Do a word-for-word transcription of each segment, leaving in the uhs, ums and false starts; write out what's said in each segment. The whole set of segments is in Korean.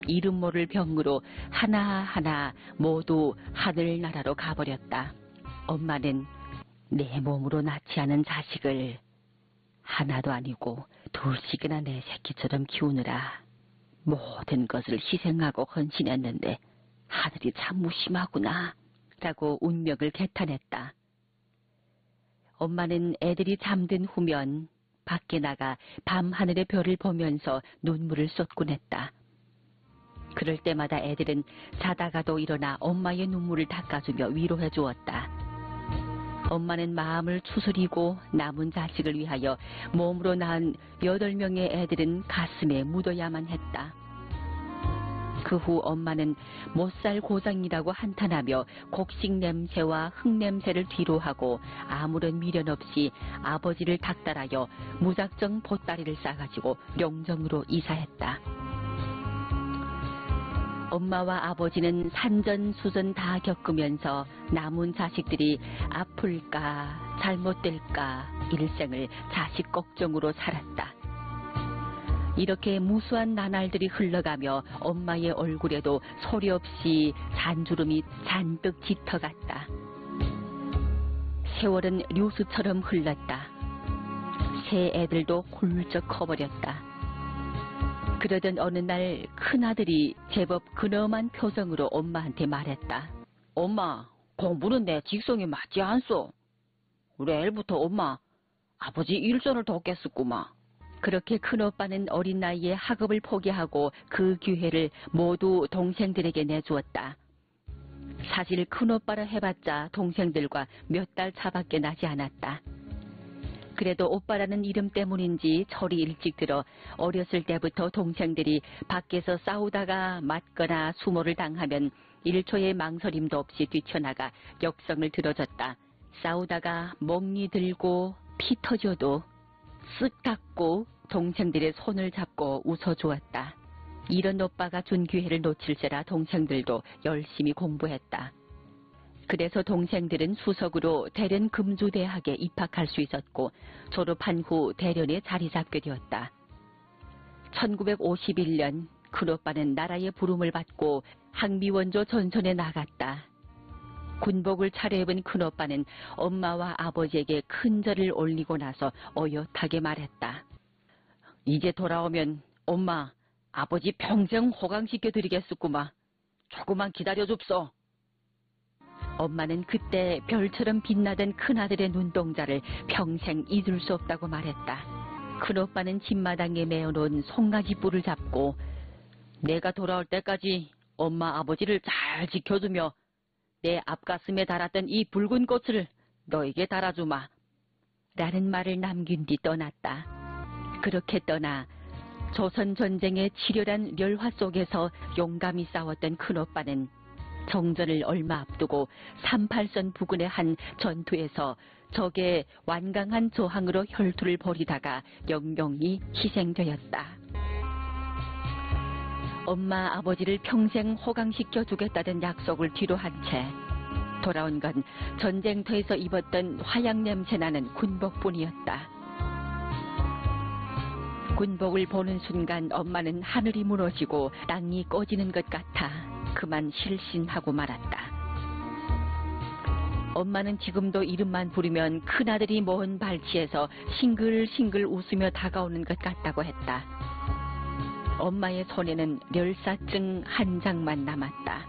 이름 모를 병으로 하나하나 모두 하늘나라로 가버렸다. 엄마는 내 몸으로 낳지 않은 자식을 하나도 아니고 둘씩이나 내 새끼처럼 키우느라 모든 것을 희생하고 헌신했는데 하늘이 참 무심하구나 라고 운명을 개탄했다. 엄마는 애들이 잠든 후면 밖에 나가 밤하늘의 별을 보면서 눈물을 쏟곤 했다. 그럴 때마다 애들은 자다가도 일어나 엄마의 눈물을 닦아주며 위로해 주었다. 엄마는 마음을 추스리고 남은 자식을 위하여 몸으로 낳은 여덟 명의 애들은 가슴에 묻어야만 했다. 그 후 엄마는 못살 고장이라고 한탄하며 곡식 냄새와 흙 냄새를 뒤로하고 아무런 미련 없이 아버지를 닥달하여 무작정 보따리를 싸가지고 용정으로 이사했다. 엄마와 아버지는 산전수전 다 겪으면서 남은 자식들이 아플까 잘못될까 일생을 자식 걱정으로 살았다. 이렇게 무수한 나날들이 흘러가며 엄마의 얼굴에도 소리 없이 잔주름이 잔뜩 짙어갔다. 세월은 류수처럼 흘렀다. 새 애들도 훌쩍 커버렸다. 그러던 어느 날 큰아들이 제법 근엄한 표정으로 엄마한테 말했다. 엄마, 공부는 내 직성에 맞지 않소. 내일부터 엄마, 아버지 일손을 돕겠었구만. 그렇게 큰오빠는 어린 나이에 학업을 포기하고 그 기회를 모두 동생들에게 내주었다. 사실 큰오빠라 해봤자 동생들과 몇 달 차밖에 나지 않았다. 그래도 오빠라는 이름 때문인지 철이 일찍 들어 어렸을 때부터 동생들이 밖에서 싸우다가 맞거나 수모를 당하면 일초의 망설임도 없이 뛰쳐나가 역성을 들어줬다. 싸우다가 멍이 들고 피 터져도 쓱 닦고 동생들의 손을 잡고 웃어주었다. 이런 오빠가 준 기회를 놓칠세라 동생들도 열심히 공부했다. 그래서 동생들은 수석으로 대련 금주대학에 입학할 수 있었고 졸업한 후 대련에 자리 잡게 되었다. 천구백오십일 년 큰오빠는 나라의 부름을 받고 항미원조 전선에 나갔다. 군복을 차려입은 큰오빠는 엄마와 아버지에게 큰 절을 올리고 나서 어엿하게 말했다. 이제 돌아오면 엄마, 아버지 평생 호강시켜드리겠었구만. 조금만 기다려줍소. 엄마는 그때 별처럼 빛나던 큰아들의 눈동자를 평생 잊을 수 없다고 말했다. 큰오빠는 집마당에 메어놓은 송가지 뿔을 잡고 내가 돌아올 때까지 엄마 아버지를 잘 지켜주며 내 앞가슴에 달았던 이 붉은 꽃을 너에게 달아주마. 라는 말을 남긴 뒤 떠났다. 그렇게 떠나 조선전쟁의 치열한 멸화 속에서 용감히 싸웠던 큰오빠는 정전을 얼마 앞두고 삼팔선 부근의 한 전투에서 적의 완강한 저항으로 혈투를 벌이다가 영영이 희생되었다. 엄마 아버지를 평생 호강시켜 주겠다던 약속을 뒤로 한 채 돌아온 건 전쟁터에서 입었던 화약 냄새나는 군복뿐이었다. 군복을 보는 순간 엄마는 하늘이 무너지고 땅이 꺼지는 것 같아 그만 실신하고 말았다. 엄마는 지금도 이름만 부르면 큰아들이 모은 발치에서 싱글싱글 웃으며 다가오는 것 같다고 했다. 엄마의 손에는 멸사증 한 장만 남았다.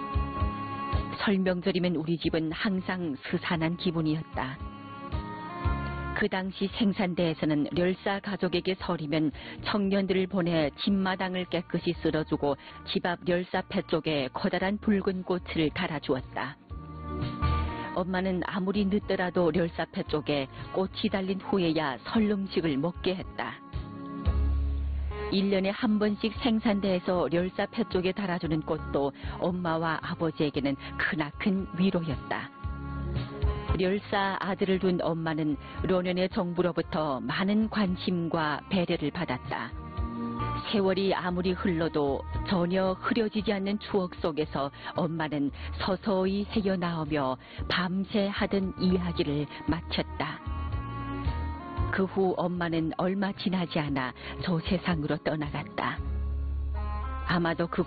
설명절이면 우리 집은 항상 스산한 기분이었다. 그 당시 생산대에서는 멸사 가족에게 설이면 청년들을 보내 집마당을 깨끗이 쓸어주고 집 앞 멸사패 쪽에 커다란 붉은 꽃을 달아주었다. 엄마는 아무리 늦더라도 멸사패 쪽에 꽃이 달린 후에야 설 음식을 먹게 했다. 일 년에 한 번씩 생산대에서 멸사패 쪽에 달아주는 꽃도 엄마와 아버지에게는 크나큰 위로였다. 멸사 아들을 둔 엄마는 노년의 정부로부터 많은 관심과 배려를 받았다. 세월이 아무리 흘러도 전혀 흐려지지 않는 추억 속에서 엄마는 서서히 헤어나오며 밤새 하던 이야기를 마쳤다. 그 후 엄마는 얼마 지나지 않아 저 세상으로 떠나갔다. 아마도 그